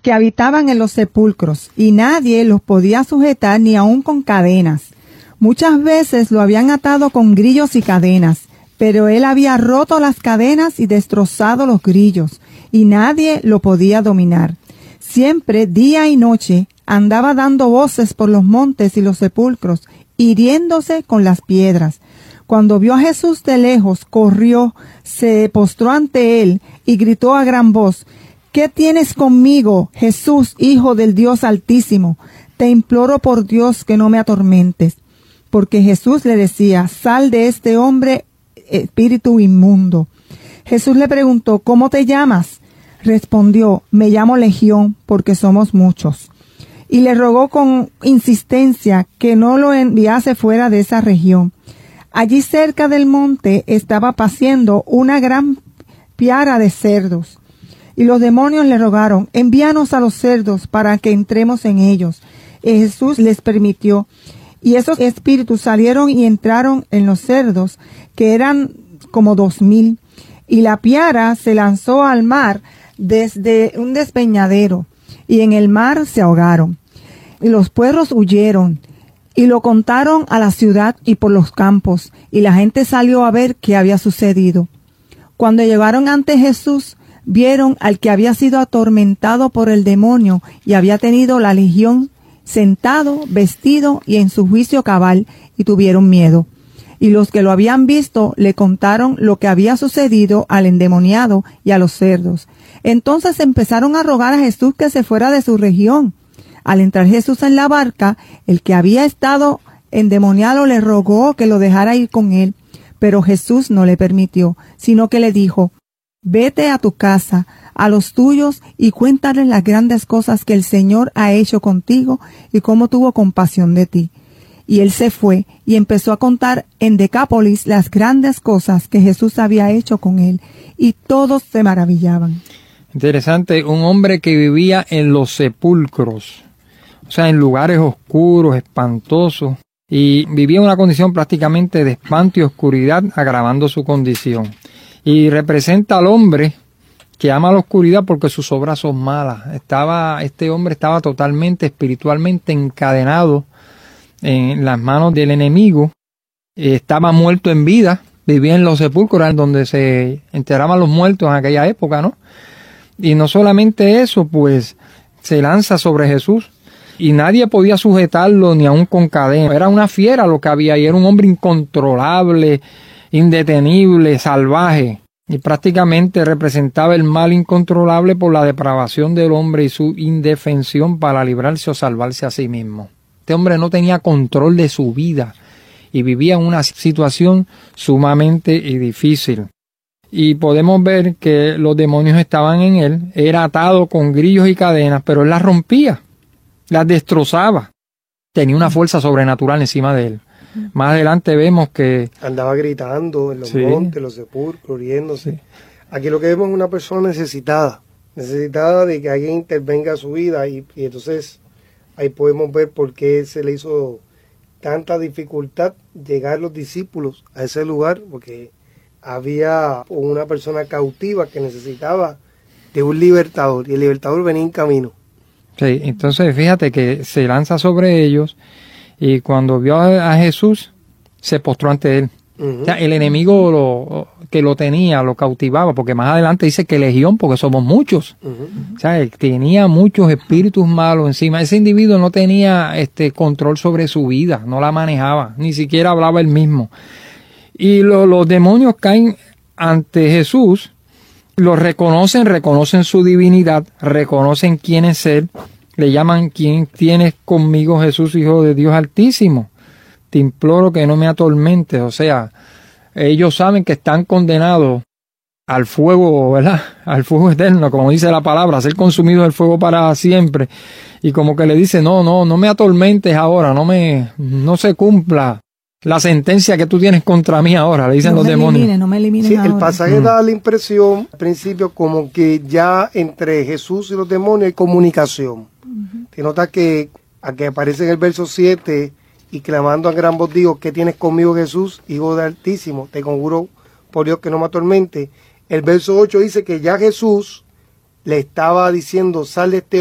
que habitaban en los sepulcros, y nadie los podía sujetar ni aun con cadenas. Muchas veces lo habían atado con grillos y cadenas, pero él había roto las cadenas y destrozado los grillos, y nadie lo podía dominar. Siempre, día y noche, andaba dando voces por los montes y los sepulcros, hiriéndose con las piedras. Cuando vio a Jesús de lejos, corrió, se postró ante él y gritó a gran voz: ¿Qué tienes conmigo, Jesús, Hijo del Dios Altísimo? Te imploro por Dios que no me atormentes. Porque Jesús le decía: sal de este hombre, espíritu inmundo. Jesús le preguntó: ¿cómo te llamas? Respondió: me llamo Legión, porque somos muchos. Y le rogó con insistencia que no lo enviase fuera de esa región. Allí cerca del monte estaba paciendo una gran piara de cerdos. Y los demonios le rogaron: envíanos a los cerdos para que entremos en ellos. Y Jesús les permitió. Y esos espíritus salieron y entraron en los cerdos, que eran como 2,000. Y la piara se lanzó al mar desde un despeñadero, y en el mar se ahogaron. Y los puerros huyeron, y lo contaron a la ciudad y por los campos, y la gente salió a ver qué había sucedido. Cuando llegaron ante Jesús, vieron al que había sido atormentado por el demonio y había tenido la legión, sentado, vestido y en su juicio cabal, y tuvieron miedo. Y los que lo habían visto le contaron lo que había sucedido al endemoniado y a los cerdos. Entonces empezaron a rogar a Jesús que se fuera de su región. Al entrar Jesús en la barca, el que había estado endemoniado le rogó que lo dejara ir con él, pero Jesús no le permitió, sino que le dijo: vete a tu casa, a los tuyos, y cuéntales las grandes cosas que el Señor ha hecho contigo y cómo tuvo compasión de ti. Y él se fue y empezó a contar en Decápolis las grandes cosas que Jesús había hecho con él, y todos se maravillaban. Interesante, un hombre que vivía en los sepulcros, o sea, en lugares oscuros, espantosos, y vivía en una condición prácticamente de espanto y oscuridad, agravando su condición. Y representa al hombre que ama la oscuridad porque sus obras son malas. Este hombre estaba totalmente espiritualmente encadenado en las manos del enemigo. Estaba muerto en vida, vivía en los sepulcros donde se enterraban los muertos en aquella época, ¿no? Y no solamente eso, pues se lanza sobre Jesús y nadie podía sujetarlo ni aun con cadena. Era una fiera lo que había y era un hombre incontrolable, indetenible, salvaje, y prácticamente representaba el mal incontrolable por la depravación del hombre y su indefensión para librarse o salvarse a sí mismo. Este hombre no tenía control de su vida y vivía en una situación sumamente difícil. Y podemos ver que los demonios estaban en él, era atado con grillos y cadenas, pero él las rompía, las destrozaba. Tenía una fuerza sobrenatural encima de él. Más adelante vemos que andaba gritando en los montes, los sepulcros, riéndose. Sí. Aquí lo que vemos es una persona necesitada de que alguien intervenga a su vida y entonces ahí podemos ver por qué se le hizo tanta dificultad llegar los discípulos a ese lugar, porque había una persona cautiva que necesitaba de un libertador y el libertador venía en camino. Sí, entonces fíjate que se lanza sobre ellos. Y cuando vio a Jesús, se postró ante él. O sea, el enemigo que lo tenía, lo cautivaba, porque más adelante dice que legión, porque somos muchos. O sea, él tenía muchos espíritus malos encima. Ese individuo no tenía control sobre su vida, no la manejaba, ni siquiera hablaba él mismo. Y los demonios caen ante Jesús, lo reconocen su divinidad, reconocen quién es él. Le llaman: ¿quién tienes conmigo, Jesús, Hijo de Dios Altísimo? Te imploro que no me atormentes. O sea, ellos saben que están condenados al fuego, ¿verdad? Al fuego eterno, como dice la palabra, a ser consumidos del fuego para siempre. Y como que le dice: no me atormentes ahora, no se cumpla la sentencia que tú tienes contra mí ahora, le dicen los demonios. No me elimines sí, ahora. El pasaje da la impresión, al principio, como que ya entre Jesús y los demonios hay comunicación. Te notas que aquí aparece en el verso 7, y clamando a gran voz digo: ¿qué tienes conmigo, Jesús, Hijo del Altísimo? Te conjuro por Dios que no me atormente. El verso 8 dice que ya Jesús le estaba diciendo: sal de este